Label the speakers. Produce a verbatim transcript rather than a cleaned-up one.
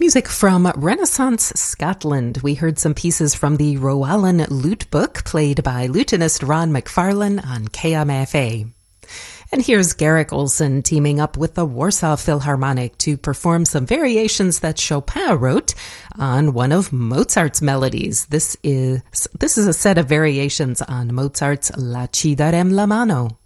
Speaker 1: Music from Renaissance Scotland. We heard some pieces from the Rowan Lute Book, played by lutenist Ron McFarlane on K M F A. And here's Garrick Olson teaming up with the Warsaw Philharmonic to perform some variations that Chopin wrote on one of Mozart's melodies. This is this is a set of variations on Mozart's La ci darem la mano.